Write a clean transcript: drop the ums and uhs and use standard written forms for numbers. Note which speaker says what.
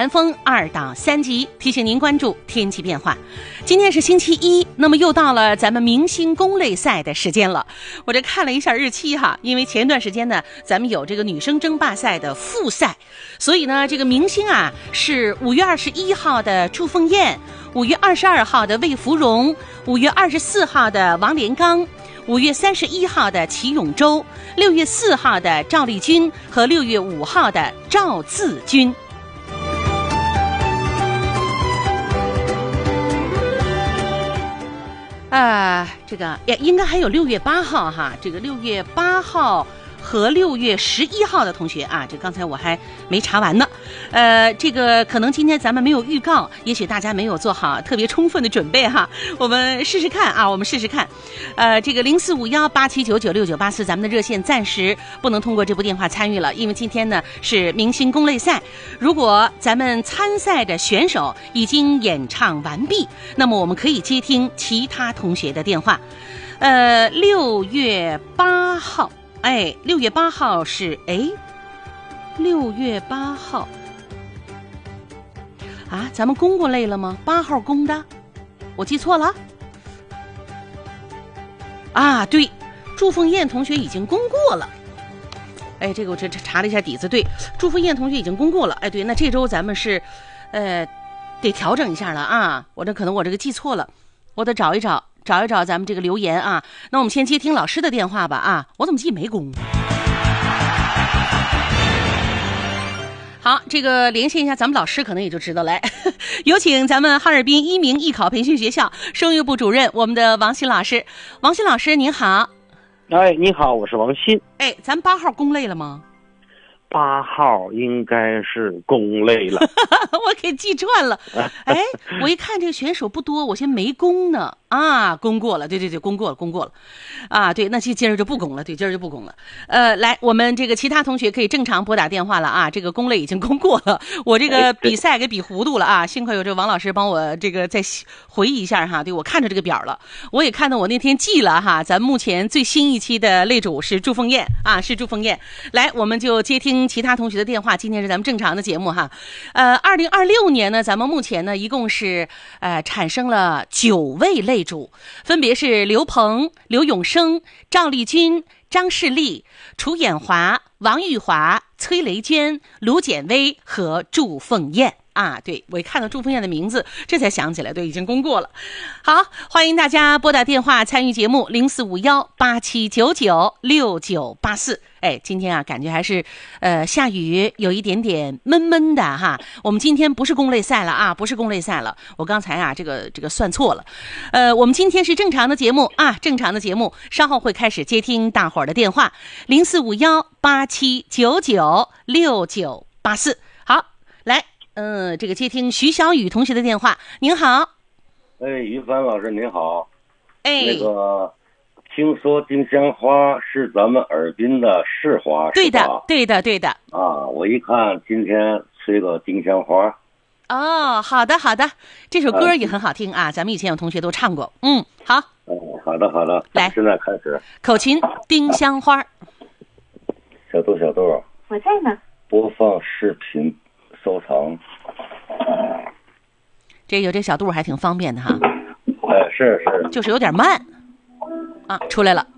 Speaker 1: 寒风2到3级，提醒您关注天气变化。今天是星期一，那么又到了咱们明星公类赛的时间了。我这看了一下日期哈，因为前段时间呢，咱们有这个女生争霸赛的复赛，所以呢，这个明星啊是5月21号的祝凤燕，5月22号的魏芙蓉，5月24号的王连刚，5月31号的齐永洲，6月4号的赵丽君和6月5号的赵自君。这个应该还有6月8号哈，这个6月8号和6月11号的同学啊，这刚才我还没查完呢。这个可能今天咱们没有预告，也许大家没有做好特别充分的准备哈。我们试试看啊，我们试试看。这个045187996984，咱们的热线暂时不能通过这部电话参与了，因为今天呢是明星公类赛。如果咱们参赛的选手已经演唱完毕，那么我们可以接听其他同学的电话。6月8号。6月8号是6月8号啊，咱们公过类了吗？8号公的，我记错了啊？对，祝凤燕同学已经公过了。这个我这查了一下底子，对，祝凤燕同学已经公过了。对，那这周咱们是得调整一下了啊，我这个记错了，我得找一找咱们这个留言啊。那我们先接听老师的电话吧啊，我怎么记没公？好，这个连线一下咱们老师，可能也就知道来。有请咱们哈尔滨一鸣艺考培训学校声乐部主任我们的王鑫老师。王鑫老师您好。
Speaker 2: 你好，我是王鑫。
Speaker 1: 咱8号公类了吗
Speaker 2: ？8号应该是公类了。
Speaker 1: 我给记串了。我一看这个选手不多，我先没公呢啊，公过了，对，公过了啊，对，那今儿就不公了，对，今儿就不公了。来，我们这个其他同学可以正常拨打电话了啊，这个公类已经公过了，我这个比赛给比糊涂了啊，幸亏有这王老师帮我这个再回忆一下哈，对，我看着这个表了，我也看到我那天记了哈，咱目前最新一期的类主是祝凤燕啊，是祝凤燕。来，我们就接听其他同学的电话，今天是咱们正常的节目哈。2026年呢，咱们目前呢一共是产生了9位类主，分别是刘鹏、刘永生、赵丽君、张世丽、楚衍华、王玉华、崔雷娟、卢简薇和祝凤燕啊。对，我一看到祝凤燕的名字，这才想起来，对，已经公过了。好，欢迎大家拨打电话参与节目045187996984。今天啊，感觉还是下雨，有一点点闷闷的哈。我们今天不是公类赛了啊，不是公类赛了。我刚才啊，这个算错了。我们今天是正常的节目啊，正常的节目，稍后会开始接听大伙儿的电话，045187996984。好，来，这个接听徐小雨同学的电话。您好。
Speaker 3: 于凡老师您好。
Speaker 1: 那
Speaker 3: 个。听说丁香花是咱们尔滨的市花，
Speaker 1: 对的，对的。
Speaker 3: 啊，我一看今天吹个丁香花。
Speaker 1: 好的，这首歌也很好听啊，咱们以前有同学都唱过。好。
Speaker 3: 好的，
Speaker 1: 来，
Speaker 3: 现在开始。
Speaker 1: 口琴，丁香花。
Speaker 3: 小豆，
Speaker 4: 我在呢。
Speaker 3: 播放视频，收藏。
Speaker 1: 有这小度还挺方便的哈。
Speaker 3: 是，
Speaker 1: 就是有点慢。出来了。